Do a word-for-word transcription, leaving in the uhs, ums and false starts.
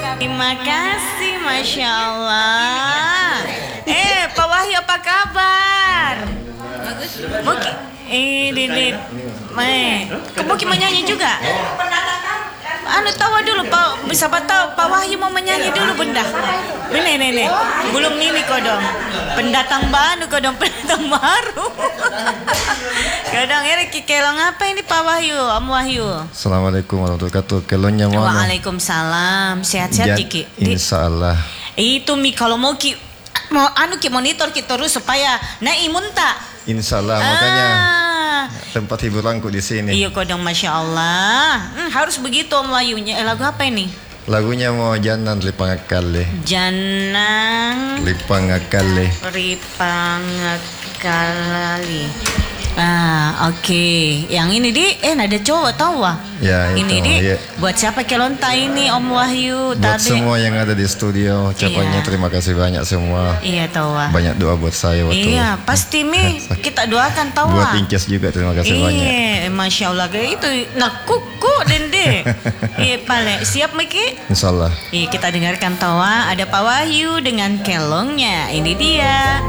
Terima kasih, Masya Allah. Eh, Pak Wahyu apa kabar? Mungkin, eh, Dede, eh, kamu mau menyanyi juga? Anu tawa dulu Pak, bisa tahu Pak Wahyu mau menyanyi dulu benda. Ini nih nih, belum ini kodong. Pendatang baru kodong, pendatang baru. Kodong ini kelong apa ini Pak Wahyu, Om Wahyu? Assalamualaikum warahmatullahi wabarakatuh. Kelonnya mana? Waalaikumsalam. Sehat-sehat Kiki. Insya Allah. Itu mi kalau mau ki mau anu ki monitor ki terus supaya na imun tak. Insya Allah, makanya tempat hiburanku di sini. Iya kodong, Masya Allah. Hmm, harus begitu Om Wahyu. Eh, lagu apa ini? Lagunya mau Janan Lipangakale. Janang Lipangakale. Lipangakali. Ah, oke. Okay. Yang ini di eh ada cowok tahu ah. Ya, ini itu, di ya. Buat siapa kelonta ini Om Wahyu buat tadi? semua yang ada di studio, ucapannya iya. terima kasih banyak semua. Iya tahu ah. Banyak doa buat saya waktu. Iya, pasti mi kita doakan tahu buat ah. Inces juga terima kasih iya, banyak. Iya, Masya Allah itu nak kuku dende. Iya, pale siap Miki? Insya Allah. Iya, kita dengarkan tawa ada Pak Wahyu dengan kelongnya. Ini dia.